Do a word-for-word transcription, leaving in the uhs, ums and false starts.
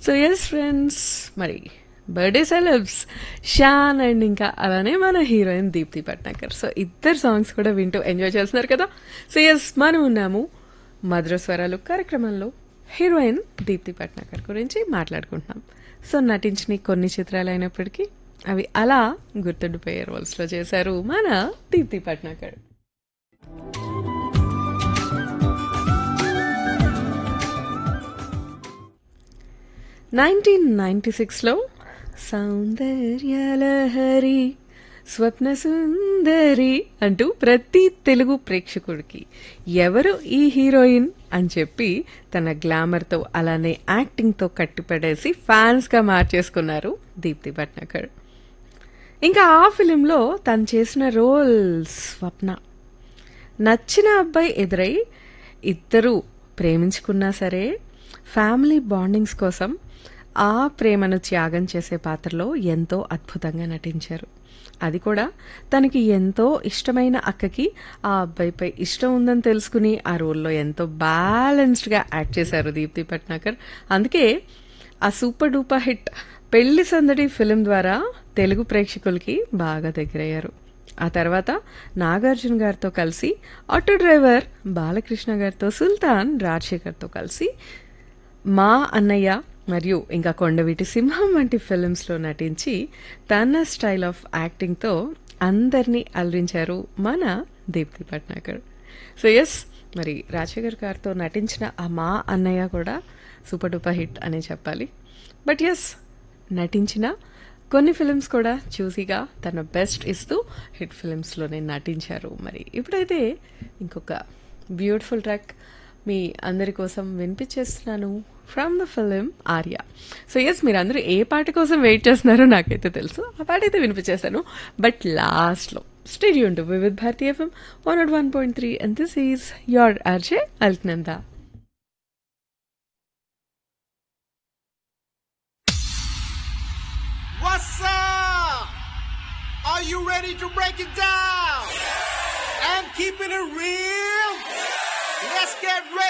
So yes friends, మరి birthday celebs Shan and ఇంకా అలానే మన హీరోయిన్ దీప్తి పట్నాకర్. సో ఇద్దరు సాంగ్స్ కూడా వింటూ ఎంజాయ్ చేస్తున్నారు కదా. సో ఎస్, మనం ఉన్నాము మధుర స్వరాలు కార్యక్రమంలో హీరోయిన్ దీప్తి పట్నాకర్ గురించి మాట్లాడుకుంటున్నాం. సో నటించిన కొన్ని చిత్రాలు అయినప్పటికీ అవి అలా గుర్తుండిపోయే రోల్స్లో చేశారు మన దీప్తి పట్నాకర్. నైన్టీన్ నైన్టీ సిక్స్లో సౌందర్యలహరి స్వప్న సుందరి అంటూ ప్రతి తెలుగు ప్రేక్షకుడికి ఎవరు ఈ హీరోయిన్ అని చెప్పి తన గ్లామర్తో అలానే యాక్టింగ్తో కట్టిపడేసి ఫ్యాన్స్గా మార్చేసుకున్నారు దీప్తి పట్నాకర్. ఇంకా ఆ ఫిలింలో తను చేసిన రోల్ స్వప్న. నచ్చిన అబ్బాయి ఎదురై ఇద్దరు ప్రేమించుకున్నా సరే ఫ్యామిలీ బాండింగ్స్ కోసం ఆ ప్రేమను త్యాగం చేసే పాత్రలో ఎంతో అద్భుతంగా నటించారు. అది కూడా తనకి ఎంతో ఇష్టమైన అక్కకి ఆ అబ్బాయిపై ఇష్టం ఉందని తెలుసుకుని ఆ రోల్లో ఎంతో బ్యాలెన్స్డ్గా యాక్ట్ చేశారు దీప్తి పట్నాకర్. అందుకే ఆ సూపర్ డూపర్ హిట్ పెళ్లి సందడి ఫిలిం ద్వారా తెలుగు ప్రేక్షకులకి బాగా దగ్గరయ్యారు. ఆ తర్వాత నాగార్జున గారితో కలిసి ఆటో డ్రైవర్, బాలకృష్ణ గారితో సుల్తాన్, రాజశేఖర్తో కలిసి మా అన్నయ్య మరియు ఇంకా కొండవీటి సింహం వంటి ఫిలిమ్స్లో నటించి తన స్టైల్ ఆఫ్ యాక్టింగ్తో అందరినీ అలరించారు మన దీప్తి పట్నాకర్. సో ఎస్, మరి రాజశేఖర్ గారితో నటించిన ఆ మా అన్నయ్య కూడా సూపర్ డూపర్ హిట్ అనే చెప్పాలి. బట్ ఎస్, నటించిన కొన్ని ఫిలిమ్స్ కూడా చూసిగా తన బెస్ట్ ఇస్తూ హిట్ ఫిలిమ్స్లోనే నటించారు. మరి ఇప్పుడైతే ఇంకొక బ్యూటిఫుల్ ట్రాక్ మీ అందరి కోసం వినిపించేస్తున్నాను from the film Arya. So yes, మీరు అందరూ ఏ పాట కోసం వెయిట్ చేస్తున్నారో నాకైతే తెలుసు, ఆ పాట అయితే వినిపించేస్తాను. బట్ లాస్ట్లో stay tuned to Vividh Bharati FM one not one point three and this is your RJ Alaknanda. What's up? Are you ready to break it down? And keeping it real? Let's get ready.